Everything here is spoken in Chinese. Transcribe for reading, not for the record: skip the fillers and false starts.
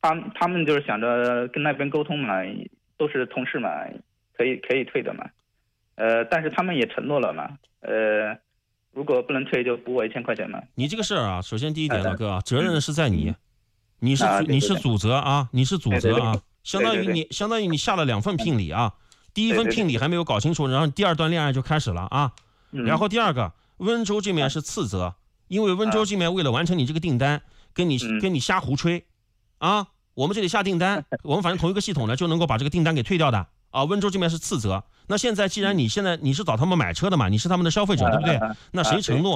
他们就是想着跟那边沟通嘛，都是同事嘛，可以退的嘛。但是他们也承诺了嘛，如果不能退就补我1000块钱嘛。 你这个事儿啊，首先第一点，老哥啊，责任是在你，你是主责啊，你是主责啊，相当于你下了2份聘礼啊，第一份聘礼还没有搞清楚，然后第2段恋爱就开始了啊，然后第二个，温州这面是次责，因为温州这面为了完成你这个订单，跟你瞎胡吹啊，我们这里下订单，我们反正同一个系统呢就能够把这个订单给退掉的啊，温州这边是次责。那现在既然你是找他们买车的嘛，你是他们的消费者，对不对？那谁承诺